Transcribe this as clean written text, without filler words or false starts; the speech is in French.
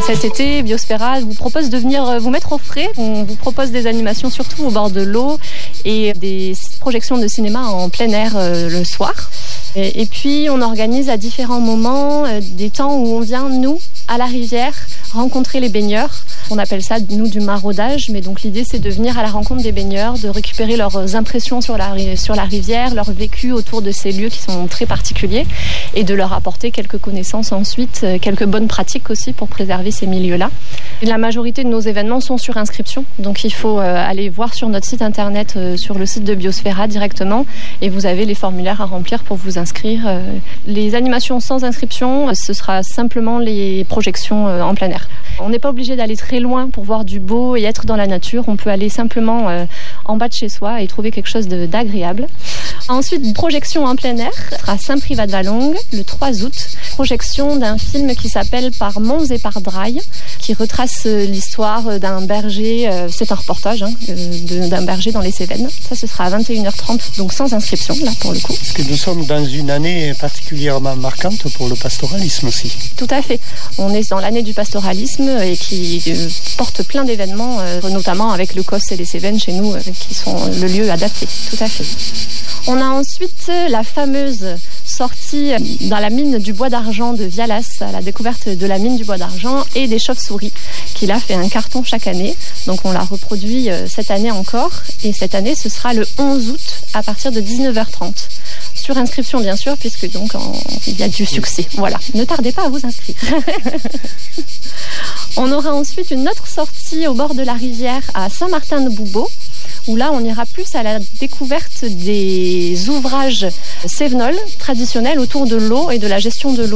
Cet été, Biosphera vous propose de venir vous mettre au frais. On vous propose des animations surtout au bord de l'eau et des projections de cinéma en plein air le soir. Et puis, on organise à différents moments des temps où on vient, nous, à la rivière, rencontrer les baigneurs. On appelle ça, nous, du maraudage. Mais donc, l'idée, c'est de venir à la rencontre des baigneurs, de récupérer leurs impressions sur la rivière, leur vécu autour de ces lieux qui sont très particuliers et de leur apporter quelques connaissances ensuite, quelques bonnes pratiques aussi pour préserver ces milieux-là. Et la majorité de nos événements sont sur inscription. Donc, il faut aller voir sur notre site internet, sur le site de Biosphera directement et vous avez les formulaires à remplir pour vous inscrire. Les animations sans inscription, ce sera simplement les projections en plein air. On n'est pas obligé d'aller très loin pour voir du beau et être dans la nature. On peut aller simplement en bas de chez soi et trouver quelque chose d'agréable. Ensuite, projection en plein air à Saint-Privat-de-Vallongue le 3 août. Projection d'un film qui s'appelle Par Monts et par Drailles, qui retrace l'histoire d'un berger. C'est un reportage d'un berger dans les Cévennes. Ça, ce sera à 21h30, donc sans inscription, là, pour le coup. Parce que nous sommes dans une année particulièrement marquante pour le pastoralisme aussi. Tout à fait. On est dans l'année du pastoralisme et qui porte plein d'événements, notamment avec le COS et les Cévennes chez nous, qui sont le lieu adapté. Tout à fait. On a ensuite la fameuse sortie dans la mine du bois d'argent de Vialas, à la découverte de la mine du bois d'argent et des chauves-souris, qui là fait un carton chaque année. Donc on l'a reproduit cette année encore. Et cette année, ce sera le 11 août à partir de 19h30. Sur inscription, bien sûr, puisque donc il y a du succès. Voilà, ne tardez pas à vous inscrire. On aura ensuite une autre sortie au bord de la rivière à Saint-Martin-de-Boubeau, où là, on ira plus à la découverte des ouvrages cévenols traditionnels autour de l'eau et de la gestion de l'eau.